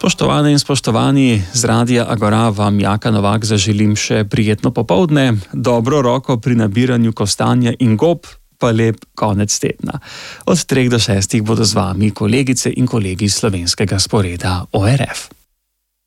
Spoštovane in spoštovani, z Radia Agora vam Jaka Novak zaželim še prijetno popoldne, dobro roko pri nabiranju kostanja in gob, pa lep konec tedna. Od 3 do 6 bodo z vami kolegice in kolegi slovenskega sporeda ORF.